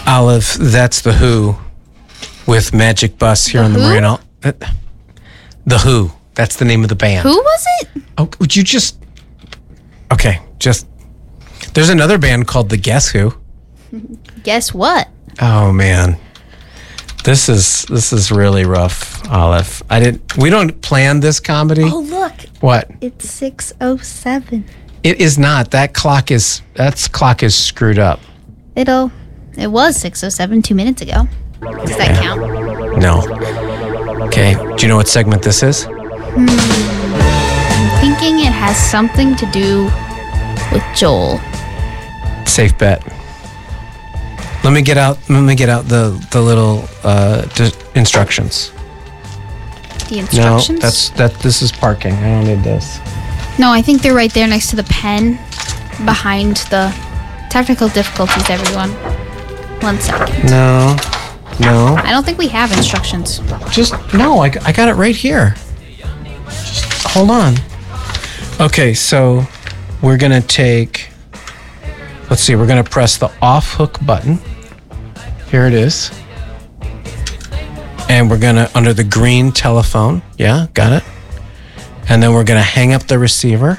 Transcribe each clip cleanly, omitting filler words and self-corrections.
Olive, that's The Who with Magic Bus here on the Marine. The Who. That's the name of the band. Who was it? Oh, would you just... Okay, just... There's another band called The Guess Who. Guess what? Oh, man. This is really rough, Olive. We don't plan this comedy. Oh, look. What? It's 6:07. It is not. That clock is screwed up. It was 6:07 2 minutes ago. Does that count? No. Okay. Do you know what segment this is? I'm thinking it has something to do with Joel. Safe bet. Let me get out the little instructions. The instructions? No, this is parking. I don't need this. No, I think they're right there next to the pen behind the technical difficulties, everyone. 1 second. No. I don't think we have instructions. I got it right here. Just hold on. Okay, so we're going to take... Let's see, we're going to press the off hook button. Here it is. And we're going to, under the green telephone. Yeah, got it. And then we're going to hang up the receiver.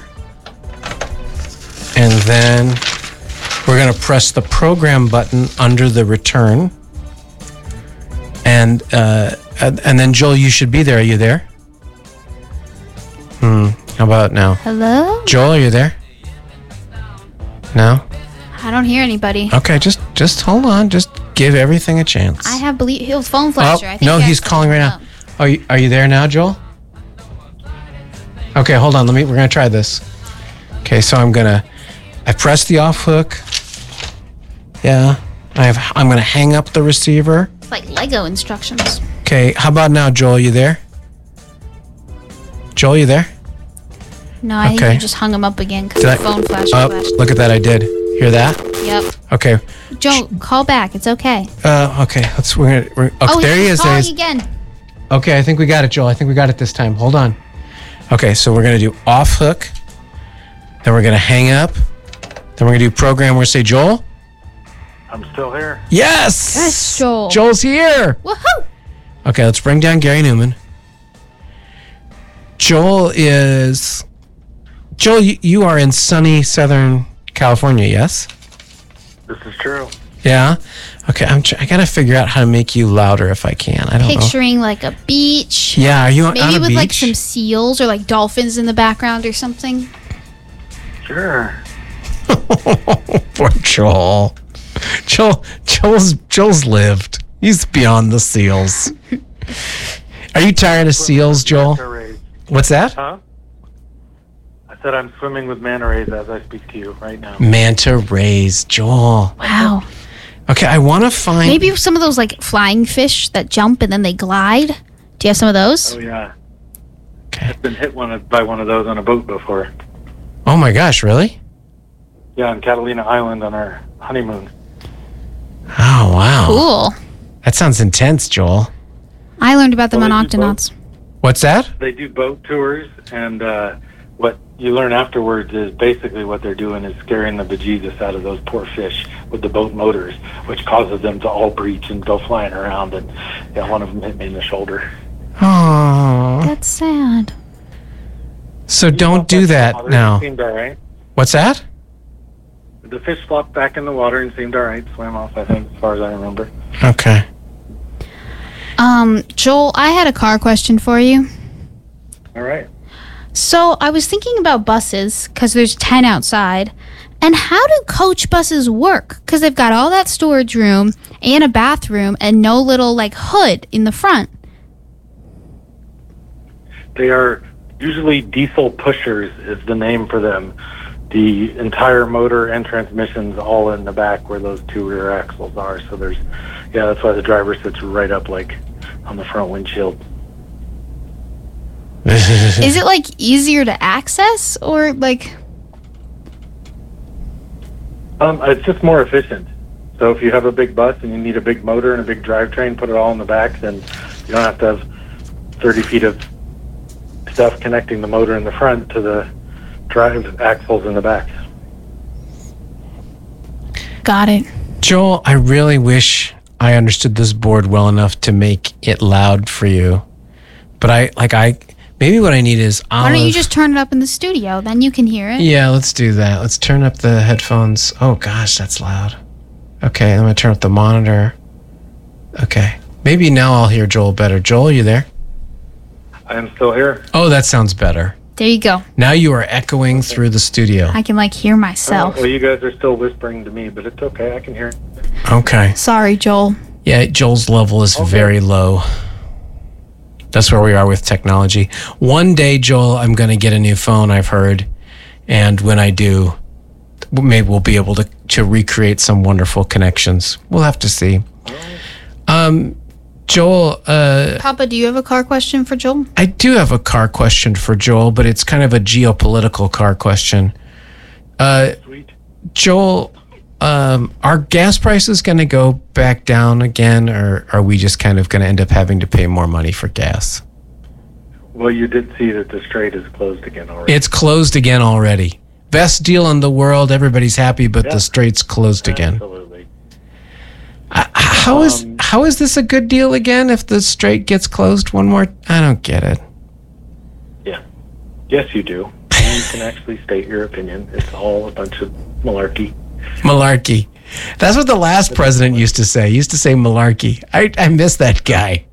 And then we're going to press the program button under the return. And then, Joel, you should be there. Are you there? How about now? Hello? Joel, are you there? No? I don't hear anybody. Okay, just hold on. Just give everything a chance. I have his phone flasher. I think no, he's calling right now. Are you there now, Joel? Okay, hold on. We're gonna try this. Okay, so I press the off hook. Yeah, I'm gonna hang up the receiver. It's like Lego instructions. Okay, how about now, Joel? You there? Joel, you there? No, I think you just hung him up again because the phone flasher flashed. Look at that! I did. Hear that? Yep. Okay. Joe, call back. It's okay. Okay. There he is. Calling again. Okay, I think we got it, Joel. I think we got it this time. Hold on. Okay, so we're gonna do off hook. Then we're gonna hang up. Then we're gonna do program. We're gonna say, Joel. I'm still here. Yes. Yes, Joel. Joel's here. Woohoo! Okay, let's bring down Gary Newman. Joel, you are in sunny Southern California, yes? This is true. Yeah? Okay, I gotta figure out how to make you louder if I can. I don't know. Picturing like a beach. Yeah, are you on a beach? Maybe with like some seals or like dolphins in the background or something. Sure. Poor Joel. Joel's lived. He's beyond the seals. Are you tired of seals, Joel? What's that? Huh? I said I'm swimming with manta rays as I speak to you right now. Manta rays, Joel. Wow. Okay, I want to find... Maybe some of those like flying fish that jump and then they glide. Do you have some of those? Oh, yeah. Okay. I've been hit by one of those on a boat before. Oh, my gosh, really? Yeah, on Catalina Island on our honeymoon. Oh, wow. Cool. That sounds intense, Joel. I learned about them on Octonauts. What's that? They do boat tours, and what you learn afterwards is basically what they're doing is scaring the bejesus out of those poor fish with the boat motors, which causes them to all breach and go flying around. And yeah, one of them hit me in the shoulder. Oh. That's sad. So don't do that now. Seemed all right. What's that? The fish flopped back in the water and seemed all right. Swam off, I think, as far as I remember. Okay. Joel, I had a car question for you. All right. So I was thinking about buses, because there's 10 outside, and how do coach buses work? Because they've got all that storage room and a bathroom and no little, like, hood in the front. They are usually diesel pushers is the name for them. The entire motor and transmission's all in the back where those two rear axles are. So that's why the driver sits right up, like, on the front windshield. Is it like easier to access or like? It's just more efficient. So if you have a big bus and you need a big motor and a big drivetrain, put it all in the back, then you don't have to have 30 feet of stuff connecting the motor in the front to the drive axles in the back. Got it. Joel, I really wish I understood this board well enough to make it loud for you. But maybe what I need is Olive. Why don't you just turn it up in the studio? Then you can hear it. Yeah, let's do that. Let's turn up the headphones. Oh gosh, that's loud. Okay, I'm gonna turn up the monitor. Okay. Maybe now I'll hear Joel better. Joel, you there? I am still here. Oh, that sounds better. There you go. Now you are echoing through the studio. I can hear myself. Well, you guys are still whispering to me, but it's okay. I can hear. Okay. Sorry, Joel. Yeah, Joel's level is very low. That's where we are with technology. One day, Joel, I'm going to get a new phone, I've heard. And when I do, maybe we'll be able to recreate some wonderful connections. We'll have to see. Joel, Papa, do you have a car question for Joel? I do have a car question for Joel, but it's kind of a geopolitical car question. Sweet. Joel, are gas prices going to go back down again, or are we just kind of going to end up having to pay more money for gas? Well, you did see that the Strait is closed again already. It's closed again already. Best deal in the world. Everybody's happy, but the Strait's closed again. Absolutely. How is this a good deal again if the Strait gets closed one more? I don't get it. Yeah. Yes, you do. And you can actually state your opinion. It's all a bunch of malarkey. Malarkey. That's what the last president used to say. He used to say malarkey. I miss that guy.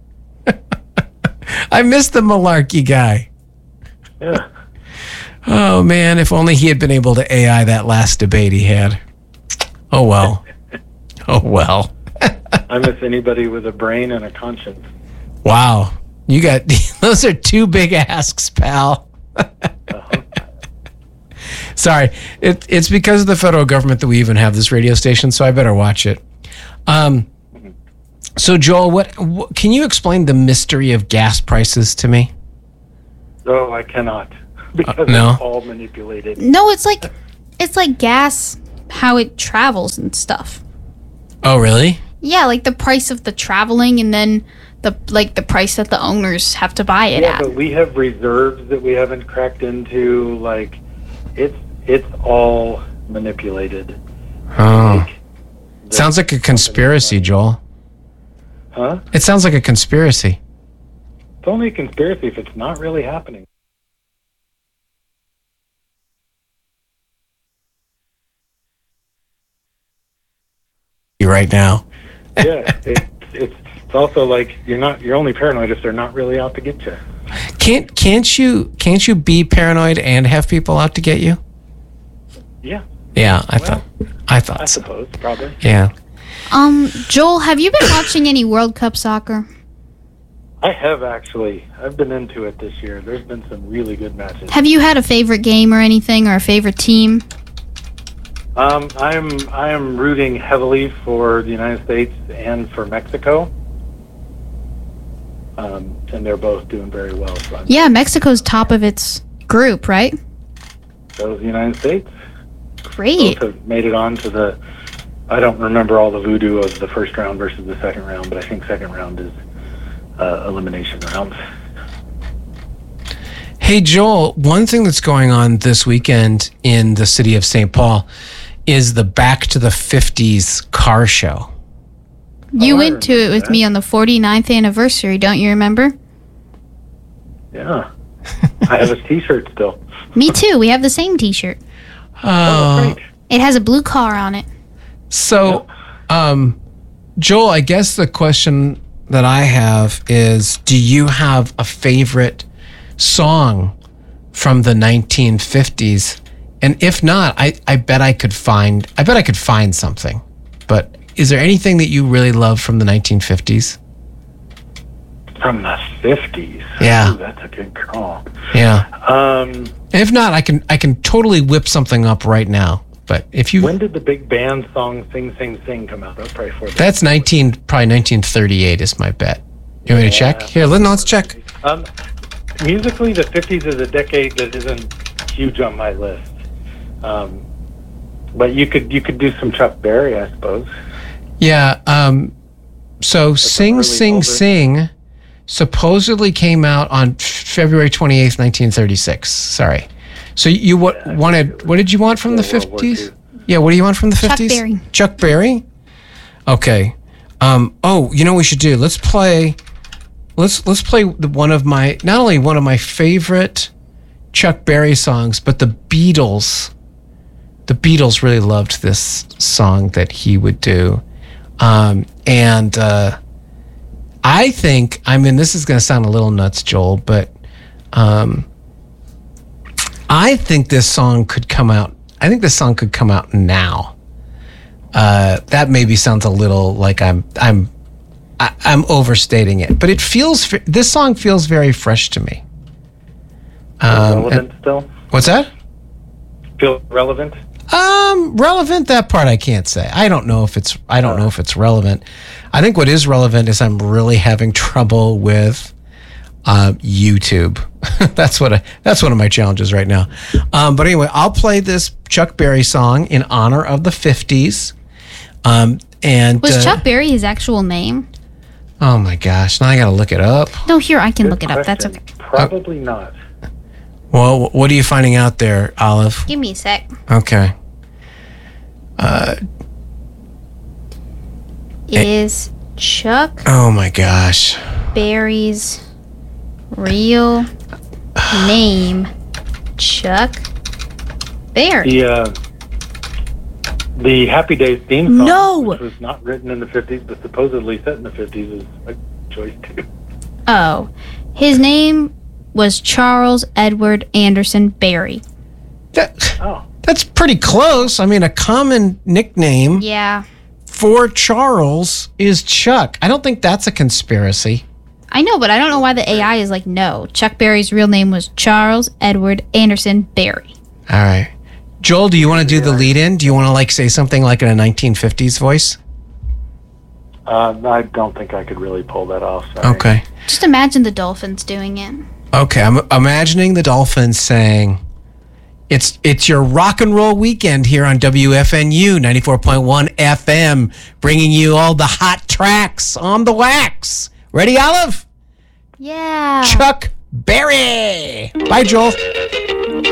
I miss the malarkey guy. Yeah. Oh, man, if only he had been able to AI that last debate he had. Oh, well. Oh, well. I miss anybody with a brain and a conscience. Wow. You got, those are two big asks, pal. Sorry. It's because of the federal government that we even have this radio station, so I better watch it. So, Joel, what can you explain the mystery of gas prices to me? No, I cannot. Because no? it's all manipulated. No, it's like gas, how it travels and stuff. Oh, really? Yeah, like the price of the traveling, and then the price that the owners have to buy it at. But we have reserves that we haven't cracked into. It's all manipulated. Oh. Sounds like a conspiracy, Joel. Huh? It sounds like a conspiracy. It's only a conspiracy if it's not really happening. Right now. Yeah, it's also like you're only paranoid if they're not really out to get you. Can't you be paranoid and have people out to get you? Yeah. Yeah, I thought I so. suppose probably. Yeah. Joel, have you been watching any World Cup soccer? I have actually. I've been into it this year. There's been some really good matches. Have you had a favorite game or anything, or a favorite team? I am rooting heavily for the United States and for Mexico. And they're both doing very well. So Yeah, Mexico's top of its group, right? so is the United States. Great. Both have made it on to the. I don't remember all the voodoo of the first round versus the second round, but I think second round is elimination round. Hey, Joel, one thing that's going on this weekend in the city of St. Paul is the Back to the 50s car show. You I went to it remember with that. me on the 49th anniversary, don't you remember? Yeah, I have a T-shirt still. Me too. We have the same T-shirt. Oh, great. It has a blue car on it. So, Joel, I guess the question that I have is, do you have a favorite song from the 1950s? And if not, I bet I could find something. But is there anything that you really love from the 1950s? From the 50s. Yeah. Ooh, that's a good call. Yeah. If not, I can totally whip something up right now. But if you When did the big band song "Sing Sing Sing" come out? That was probably for that's probably 1938 is my bet. You want me to check? Here, let's check. Musically, the 50s is a decade that isn't huge on my list. But you could do some Chuck Berry, I suppose. Yeah. So "Sing early Sing older. Sing" supposedly came out on February 28th, 1936. Sorry. So you wanted? What did you want from the World War 50s? II. Yeah. What do you want from the Chuck 50s? Berry. Chuck Berry. Okay. Oh, you know what we should do? Let's play one of my, not only one of my favorite Chuck Berry songs, but the Beatles. The Beatles really loved this song that he would do. I think, this is going to sound a little nuts, Joel, but I think this song could come out. I think this song could come out now. That maybe sounds a little like I'm overstating it, but this song feels very fresh to me. Relevant still? What's that? Feel relevant? Relevant, that part I can't say. I don't know if it's relevant. I think what is relevant is I'm really having trouble with YouTube. That's one of my challenges right now. But anyway, I'll play this Chuck Berry song in honor of the 50s. Was Chuck Berry his actual name? Oh my gosh, now I gotta look it up. No, here, I can Good look it up. That's question. okay. Probably not. Well, what are you finding out there, Olive? Give me a sec. Okay. Is Chuck Oh my gosh. Berry's real name Chuck Berry? The Happy Days theme song, No! which was not written in the 50s, but supposedly set in the 50s, is a choice too. Oh, his name was Charles Edward Anderson Berry. That's pretty close. A common nickname Yeah, for Charles is Chuck. I don't think that's a conspiracy. I know, but I don't know why the AI is like, no. Chuck Berry's real name was Charles Edward Anderson Berry. All right. Joel, do you want to do the lead in? Do you want to say something like in a 1950s voice? I don't think I could really pull that off. Sorry. Okay. Just imagine the Dolphins doing it. Okay, I'm imagining the Dolphins saying, It's your rock and roll weekend here on WFNU 94.1 FM, bringing you all the hot tracks on the wax. Ready, Olive? Yeah. Chuck Berry. Bye, Joel.